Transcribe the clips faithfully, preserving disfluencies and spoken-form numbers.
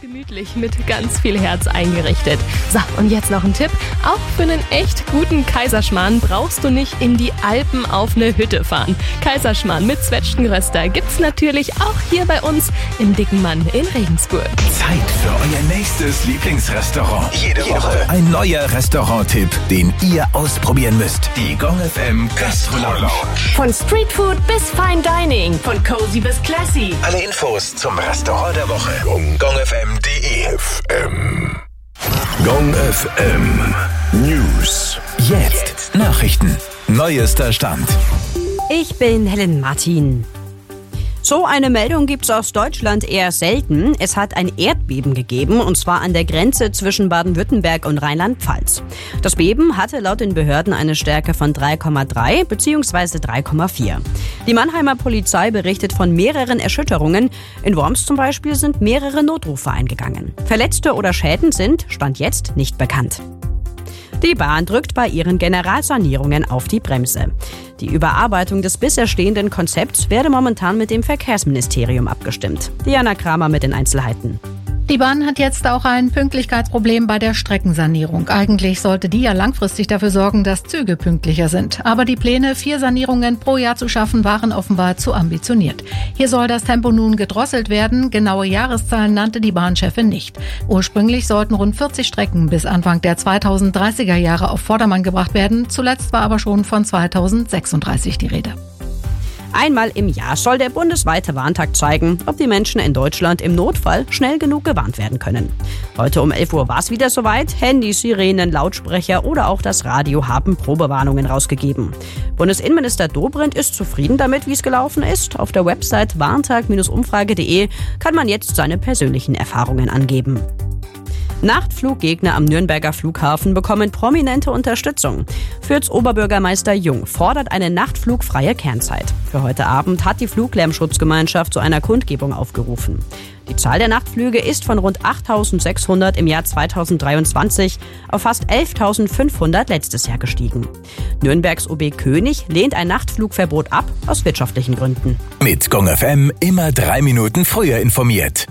gemütlich mit ganz viel Herz eingerichtet. So, und jetzt noch ein Tipp. Auch für einen echt guten Kaiserschmarrn brauchst du nicht in die Alpen auf eine Hütte fahren. Kaiserschmarrn mit Zwetschgenröster gibt's natürlich auch hier bei uns im Dicken Mann in Regensburg. Zeit für euer nächstes Lieblingsrestaurant. Jede Woche ein neuer Restaurant-Tipp, den ihr ausprobieren müsst. Die Gong F M Gastro Lounge. Von Streetfood bis Fine Dining, von cozy bis classy. Alle Infos zum Restaurant der Woche. gong f m punkt d e. F M. Gong F M News. Jetzt Nachrichten. Neuester Stand. Ich bin Helen Martin. So eine Meldung gibt's aus Deutschland eher selten. Es hat ein Erdbeben gegeben, und zwar an der Grenze zwischen Baden-Württemberg und Rheinland-Pfalz. Das Beben hatte laut den Behörden eine Stärke von drei Komma drei bzw. drei Komma vier. Die Mannheimer Polizei berichtet von mehreren Erschütterungen. In Worms zum Beispiel sind mehrere Notrufe eingegangen. Verletzte oder Schäden sind, Stand jetzt, nicht bekannt. Die Bahn drückt bei ihren Generalsanierungen auf die Bremse. Die Überarbeitung des bisher stehenden Konzepts werde momentan mit dem Verkehrsministerium abgestimmt. Diana Kramer mit den Einzelheiten. Die Bahn hat jetzt auch ein Pünktlichkeitsproblem bei der Streckensanierung. Eigentlich sollte die ja langfristig dafür sorgen, dass Züge pünktlicher sind. Aber die Pläne, vier Sanierungen pro Jahr zu schaffen, waren offenbar zu ambitioniert. Hier soll das Tempo nun gedrosselt werden. Genaue Jahreszahlen nannte die Bahnchefin nicht. Ursprünglich sollten rund vierzig Strecken bis Anfang der zweitausenddreißiger Jahre auf Vordermann gebracht werden. Zuletzt war aber schon von zweitausendsechsunddreißig die Rede. Einmal im Jahr soll der bundesweite Warntag zeigen, ob die Menschen in Deutschland im Notfall schnell genug gewarnt werden können. Heute um elf Uhr war es wieder soweit. Handys, Sirenen, Lautsprecher oder auch das Radio haben Probewarnungen rausgegeben. Bundesinnenminister Dobrindt ist zufrieden damit, wie es gelaufen ist. Auf der Website warntag umfrage punkt de kann man jetzt seine persönlichen Erfahrungen angeben. Nachtfluggegner am Nürnberger Flughafen bekommen prominente Unterstützung. Fürths Oberbürgermeister Jung fordert eine nachtflugfreie Kernzeit. Für heute Abend hat die Fluglärmschutzgemeinschaft zu einer Kundgebung aufgerufen. Die Zahl der Nachtflüge ist von rund achttausendsechshundert im Jahr zweitausenddreiundzwanzig auf fast elftausendfünfhundert letztes Jahr gestiegen. Nürnbergs O B König lehnt ein Nachtflugverbot ab aus wirtschaftlichen Gründen. Mit Gong F M immer drei Minuten früher informiert.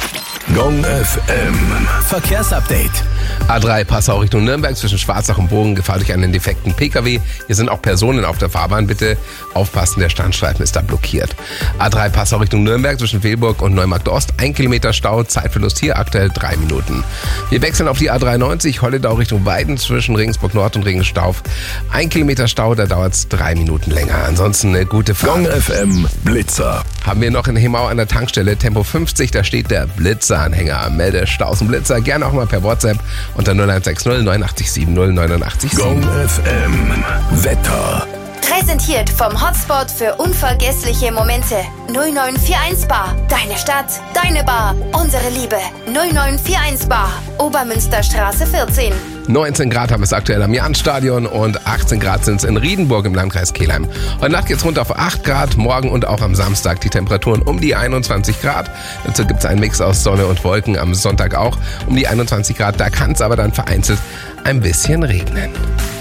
Gong F M Verkehrsupdate. A drei Passau Richtung Nürnberg zwischen Schwarzach und Bogen, Gefahr durch einen defekten Pkw. Hier sind auch Personen auf der Fahrbahn. Bitte aufpassen, der Standstreifen ist da blockiert. A drei Passau Richtung Nürnberg zwischen Wehlburg und Neumarkt Ost. Ein Kilometer Stau, Zeitverlust hier aktuell drei Minuten. Wir wechseln auf die A dreiundneunzig, Holledau Richtung Weiden zwischen Regensburg Nord und Regenstauf. Ein Kilometer Stau, da dauert es drei Minuten länger. Ansonsten eine gute Fahrt. Gong F M Blitzer. Haben wir noch in Hemau an der Tankstelle Tempo fünfzig, da steht der Blitzer-Anhänger. Melde Staus und Blitzer gerne auch mal per WhatsApp unter null eins sechs null neun acht sieben null neun acht sieben. Gong F M Wetter. Präsentiert vom Hotspot für unvergessliche Momente. null neun vier eins Bar. Deine Stadt, deine Bar, unsere Liebe. null neun vier eins Bar. Obermünsterstraße vierzehn. neunzehn Grad haben wir es aktuell am Jahnstadion und achtzehn Grad sind es in Riedenburg im Landkreis Kelheim. Heute Nacht geht's runter auf acht Grad, morgen und auch am Samstag die Temperaturen um die einundzwanzig Grad. Dazu gibt's einen Mix aus Sonne und Wolken, am Sonntag auch um die einundzwanzig Grad. Da kann es aber dann vereinzelt ein bisschen regnen.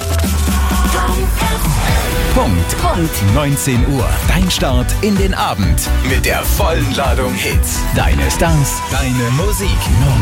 Punkt. Punkt. neunzehn Uhr. Dein Start in den Abend mit der vollen Ladung Hits. Deine Stars, deine Musik.